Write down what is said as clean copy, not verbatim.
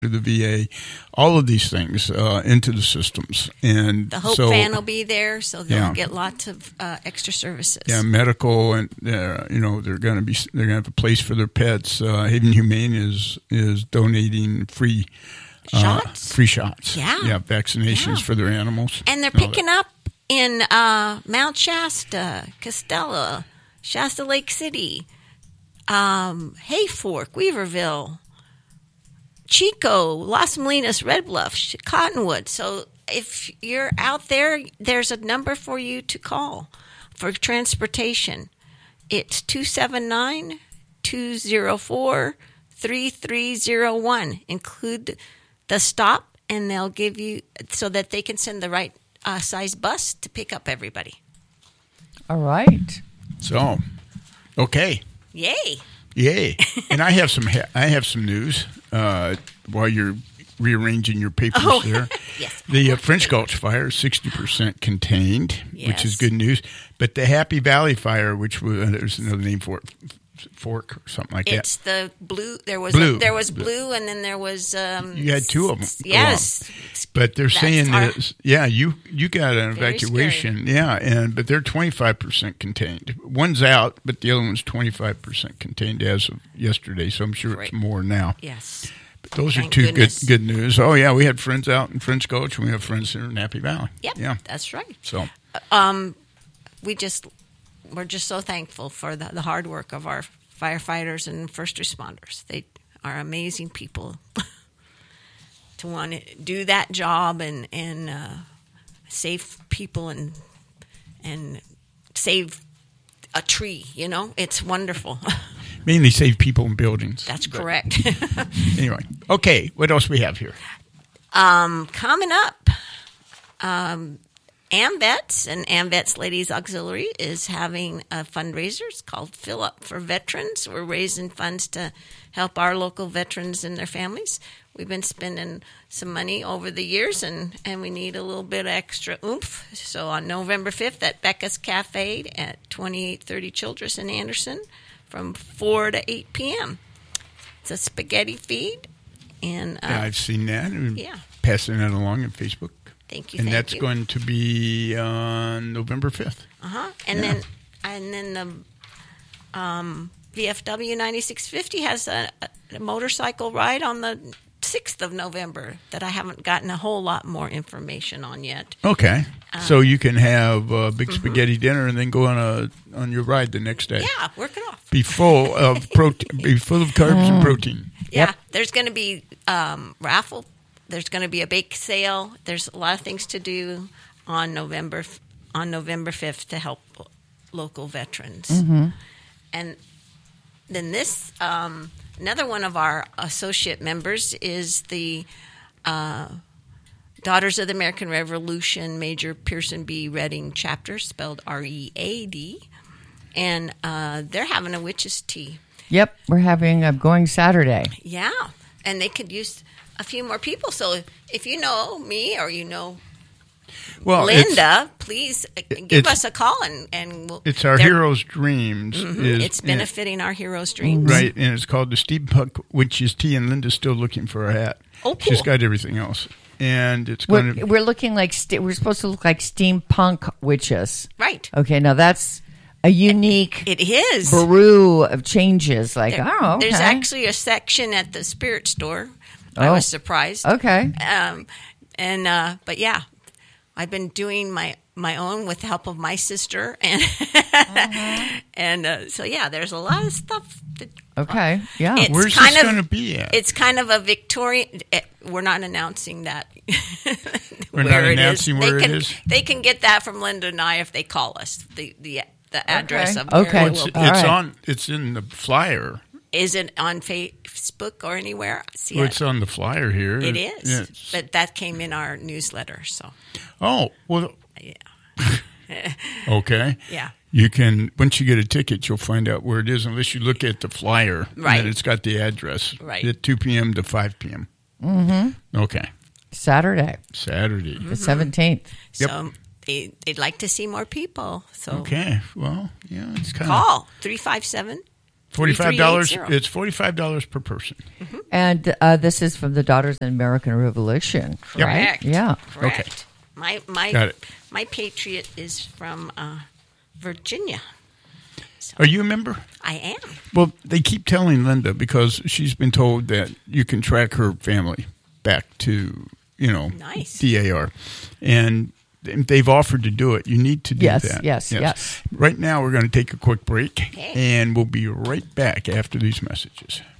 to the VA, all of these things into the systems. And the Hope Van will be there, so they'll get lots of extra services. Yeah, medical, and they're going to have a place for their pets. Haven Humane is donating free shots. Yeah, vaccinations for their animals. And they're picking up in Mount Shasta, Costello, Shasta Lake City, Hayfork, Weaverville, Chico, Las Molinas, Red Bluff, Cottonwood. So if you're out there, there's a number for you to call for transportation. It's 279-204-3301. Include the stop, and they'll give you so that they can send the right size bus to pick up everybody. All right. So, okay. Yay. And I have some news while you're rearranging your papers there. Yes. The French Gulch fire is 60% contained, which is good news. But the Happy Valley fire, which was there's another name for it, Fork or something like that. It's the blue. There was blue, and then there was. You had two of them. Yes, but they're saying that you got an evacuation. Scary. But they're 25% contained. One's out, but the other one's 25% contained as of yesterday. So I'm sure it's more now. Yes. But those are two good news. Oh yeah, we had friends out in French Gulch, and we have friends here in Happy Valley. Yep, yeah, that's right. So, we're just so thankful for the hard work of our firefighters and first responders. They are amazing people to want to do that job and save people and save a tree. It's wonderful. Mainly save people and buildings. That's correct. Anyway, okay. What else we have here? Coming up. AMVETS and AMVETS Ladies Auxiliary is having a fundraiser. It's called Fill Up for Veterans. We're raising funds to help our local veterans and their families. We've been spending some money over the years, and we need a little bit of extra oomph. So on November 5th at Becca's Cafe at 2830 Childress in Anderson from 4 to 8 p.m. It's a spaghetti feed. And I've seen that. Passing that along on Facebook. Thank you. And that's going to be on November 5th. And then the VFW 9650 has a motorcycle ride on the 6th of November that I haven't gotten a whole lot more information on yet. Okay. So you can have a big spaghetti dinner and then go on your ride the next day. Yeah, work it off. Be full of protein, be full of carbs and protein. Yeah, there's going to be raffle. There's going to be a bake sale. There's a lot of things to do on November 5th to help local veterans. Mm-hmm. And then this another one of our associate members is the Daughters of the American Revolution Major Pearson B. Reading chapter, spelled READ, and they're having a witch's tea. Yep, we're having a going Saturday. Yeah, and they could use a few more people. So if you know me or Linda, please give us a call and we'll. It's our heroes' dreams. It's benefiting our heroes' dreams, right? And it's called the Steampunk Witch's Tea. And Linda's still looking for a hat. Oh, cool. She's got everything else, and it's going to. We're looking like we're supposed to look like steampunk witches, right? Okay, now that's a unique. It is brew of changes. Like okay. There's actually a section at the spirit store. I was surprised. Okay. But yeah, I've been doing my own with the help of my sister, and so yeah, there's a lot of stuff. Okay. Yeah. Where's this going to be at? It's kind of a Victorian. We're not announcing that. We're not announcing where it is. They can get that from Linda and I if they call us. The address of where it will be. It's in the flyer. Is it on Facebook or anywhere? It's on the flyer here. It is, but that came in our newsletter. So. Oh well. Yeah. Okay. Yeah. You can once you get a ticket, you'll find out where it is. Unless you look at the flyer, right? And it's got the address, right? At 2 p.m. to 5 p.m. Mm-hmm. Okay. Saturday, the 17th. So they'd like to see more people. So okay. Well, yeah, it's kind of call 357 $45. It's $45 per person. Mm-hmm. And this is from the Daughters of the American Revolution. Correct. Right? Yeah. Correct. Okay. My patriot is from Virginia. So Are you a member? I am. Well, they keep telling Linda because she's been told that you can track her family back to, nice. DAR. And they've offered to do it. You need to do that. Yes. Right now, we're going to take a quick break, and we'll be right back after these messages.